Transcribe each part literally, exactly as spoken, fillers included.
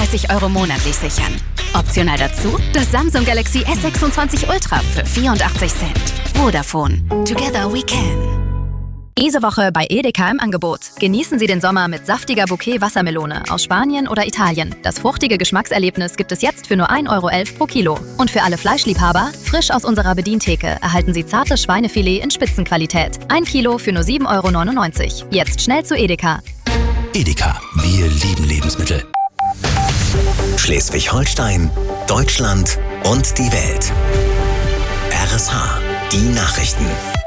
fünfunddreißig Euro monatlich sichern. Optional dazu das Samsung Galaxy S sechsundzwanzig Ultra für vierundachtzig Cent. Vodafone. Together we can. Diese Woche bei Edeka im Angebot. Genießen Sie den Sommer mit saftiger Bouquet-Wassermelone aus Spanien oder Italien. Das fruchtige Geschmackserlebnis gibt es jetzt für nur ein Euro elf pro Kilo. Und für alle Fleischliebhaber, frisch aus unserer Bedientheke, erhalten Sie zartes Schweinefilet in Spitzenqualität. Ein Kilo für nur sieben Euro neunundneunzig. Jetzt schnell zu Edeka. Edeka, wir lieben Lebensmittel. Schleswig-Holstein, Deutschland und die Welt. R S H, die Nachrichten.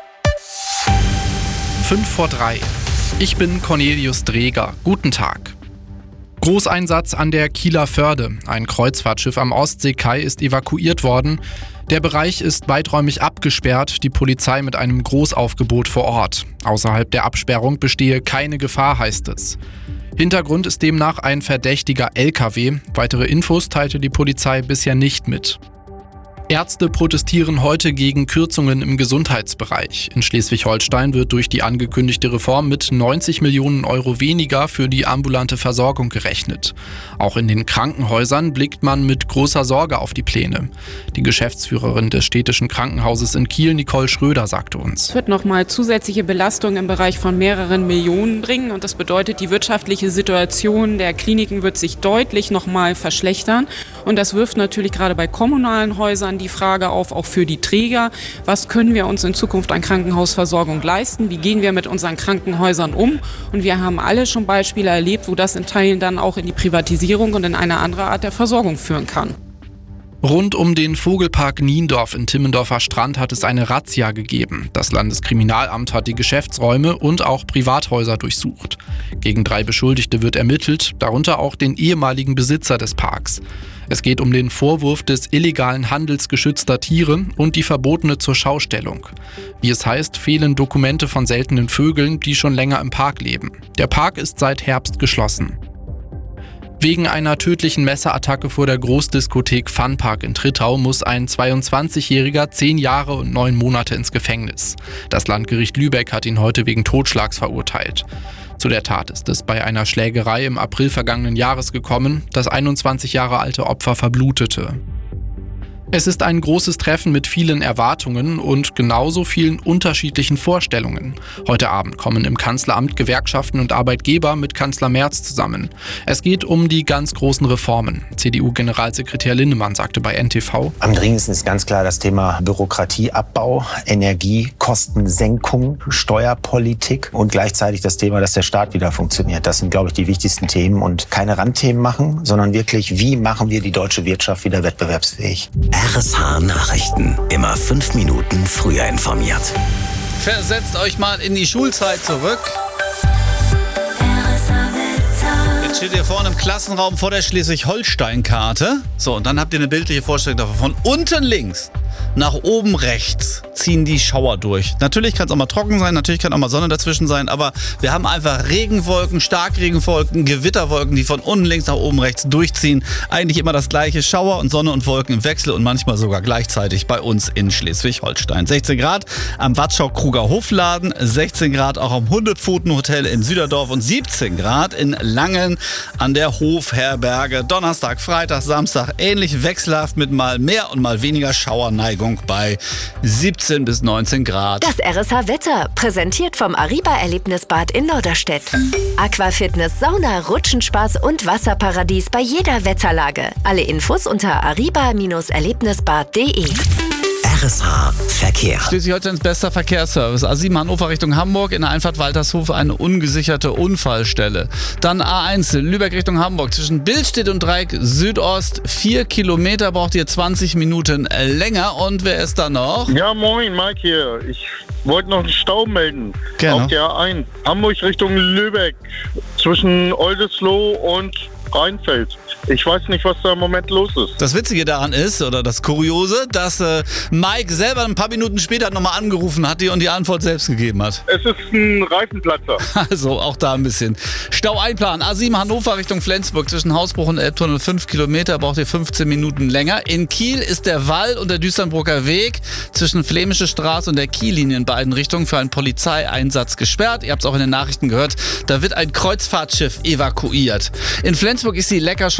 fünf vor drei. Ich bin Cornelius Dreger. Guten Tag. Großeinsatz an der Kieler Förde. Ein Kreuzfahrtschiff am Ostseekai ist evakuiert worden. Der Bereich ist weiträumig abgesperrt, die Polizei mit einem Großaufgebot vor Ort. Außerhalb der Absperrung bestehe keine Gefahr, heißt es. Hintergrund ist demnach ein verdächtiger L K W. Weitere Infos teilte die Polizei bisher nicht mit. Ärzte protestieren heute gegen Kürzungen im Gesundheitsbereich. In Schleswig-Holstein wird durch die angekündigte Reform mit neunzig Millionen Euro weniger für die ambulante Versorgung gerechnet. Auch in den Krankenhäusern blickt man mit großer Sorge auf die Pläne. Die Geschäftsführerin des städtischen Krankenhauses in Kiel, Nicole Schröder, sagte uns: Es wird nochmal zusätzliche Belastungen im Bereich von mehreren Millionen bringen und das bedeutet, die wirtschaftliche Situation der Kliniken wird sich deutlich nochmal verschlechtern und das wirft natürlich gerade bei kommunalen Häusern die Frage auf, auch für die Träger, was können wir uns in Zukunft an Krankenhausversorgung leisten, wie gehen wir mit unseren Krankenhäusern um und wir haben alle schon Beispiele erlebt, wo das in Teilen dann auch in die Privatisierung und in eine andere Art der Versorgung führen kann. Rund um den Vogelpark Niendorf in Timmendorfer Strand hat es eine Razzia gegeben. Das Landeskriminalamt hat die Geschäftsräume und auch Privathäuser durchsucht. Gegen drei Beschuldigte wird ermittelt, darunter auch den ehemaligen Besitzer des Parks. Es geht um den Vorwurf des illegalen Handels geschützter Tiere und die verbotene Zurschaustellung. Wie es heißt, fehlen Dokumente von seltenen Vögeln, die schon länger im Park leben. Der Park ist seit Herbst geschlossen. Wegen einer tödlichen Messerattacke vor der Großdiskothek Funpark in Trittau muss ein zweiundzwanzigjähriger zehn Jahre und neun Monate ins Gefängnis. Das Landgericht Lübeck hat ihn heute wegen Totschlags verurteilt. Zu der Tat ist es bei einer Schlägerei im April vergangenen Jahres gekommen. Das einundzwanzig Jahre alte Opfer verblutete. Es ist ein großes Treffen mit vielen Erwartungen und genauso vielen unterschiedlichen Vorstellungen. Heute Abend kommen im Kanzleramt Gewerkschaften und Arbeitgeber mit Kanzler Merz zusammen. Es geht um die ganz großen Reformen. C D U-Generalsekretär Linnemann sagte bei N T V: Am dringendsten ist ganz klar das Thema Bürokratieabbau, Energiekostensenkung, Steuerpolitik und gleichzeitig das Thema, dass der Staat wieder funktioniert. Das sind, glaube ich, die wichtigsten Themen und keine Randthemen machen, sondern wirklich, wie machen wir die deutsche Wirtschaft wieder wettbewerbsfähig. R S H Nachrichten. Immer fünf Minuten früher informiert. Versetzt euch mal in die Schulzeit zurück. Jetzt steht ihr vorne im Klassenraum vor der Schleswig-Holstein-Karte. So, und dann habt ihr eine bildliche Vorstellung davon. Von unten links nach oben rechts ziehen die Schauer durch. Natürlich kann es auch mal trocken sein, natürlich kann auch mal Sonne dazwischen sein, aber wir haben einfach Regenwolken, Starkregenwolken, Gewitterwolken, die von unten links nach oben rechts durchziehen. Eigentlich immer das gleiche, Schauer und Sonne und Wolken im Wechsel und manchmal sogar gleichzeitig bei uns in Schleswig-Holstein. sechzehn Grad am Watschau-Kruger Hofladen, sechzehn Grad auch am Hundepfoten-Hotel in Süderdorf und siebzehn Grad in Langen an der Hofherberge. Donnerstag, Freitag, Samstag ähnlich wechselhaft mit mal mehr und mal weniger Schauerneigung bei siebzehn bis neunzehn Grad. Das R S H-Wetter, präsentiert vom Ariba-Erlebnisbad in Norderstedt. Aquafitness, Sauna, Rutschenspaß und Wasserparadies bei jeder Wetterlage. Alle Infos unter ariba Erlebnisbad punkt de. R S H Verkehr. Schleswig-Holsteins bester Verkehrsservice. A sieben Hannover Richtung Hamburg, in der Einfahrt Waltershof eine ungesicherte Unfallstelle. Dann A eins Lübeck Richtung Hamburg zwischen Billstedt und Dreieck Südost. Vier Kilometer braucht ihr zwanzig Minuten länger. Und wer ist da noch? Ja, moin, Mike hier. Ich wollte noch einen Stau melden. Gerne. Auf der A eins. Hamburg Richtung Lübeck zwischen Oldesloe und Rheinfeld. Ich weiß nicht, was da im Moment los ist. Das Witzige daran ist, oder das Kuriose, dass äh, Mike selber ein paar Minuten später nochmal angerufen hat und die Antwort selbst gegeben hat. Es ist ein Reifenplatzer. Also auch da ein bisschen Stau einplanen. A sieben Hannover Richtung Flensburg zwischen Hausbruch und Elbtunnel fünf Kilometer, braucht ihr fünfzehn Minuten länger. In Kiel ist der Wall und der Düsternbroker Weg zwischen Flämische Straße und der Kiellinie in beiden Richtungen für einen Polizeieinsatz gesperrt. Ihr habt es auch in den Nachrichten gehört, da wird ein Kreuzfahrtschiff evakuiert. In Flensburg ist die Lecker